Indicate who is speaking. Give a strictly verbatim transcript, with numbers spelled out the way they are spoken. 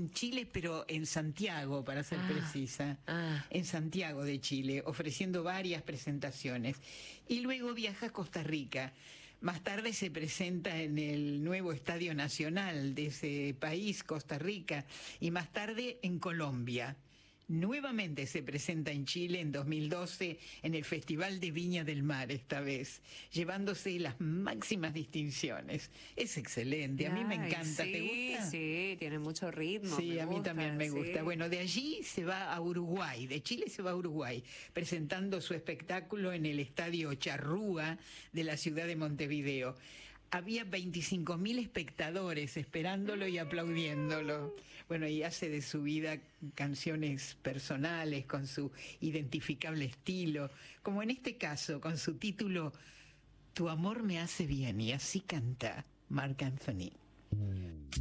Speaker 1: en Chile, pero en Santiago, para ser
Speaker 2: Ah,
Speaker 1: precisa,
Speaker 2: ah.
Speaker 1: en Santiago de Chile, ofreciendo varias presentaciones. Y luego viaja a Costa Rica. Más tarde se presenta en el nuevo Estadio Nacional de ese país, Costa Rica, y más tarde en Colombia. Nuevamente se presenta en Chile en dos mil doce en el Festival de Viña del Mar, esta vez, llevándose las máximas distinciones. Es excelente, a mí me
Speaker 2: Ay,
Speaker 1: encanta.
Speaker 2: sí,
Speaker 1: ¿Te gusta?
Speaker 2: sí, tiene mucho ritmo.
Speaker 1: Sí,
Speaker 2: me
Speaker 1: a mí
Speaker 2: gusta,
Speaker 1: también me gusta.
Speaker 2: sí.
Speaker 1: Bueno, de allí se va a Uruguay, de Chile se va a Uruguay, presentando su espectáculo en el Estadio Charrúa de la ciudad de Montevideo. Había veinticinco mil espectadores esperándolo y aplaudiéndolo. Bueno, y hace de su vida canciones personales con su identificable estilo, como en este caso, con su título Tu amor me hace bien, y así canta Marc Anthony.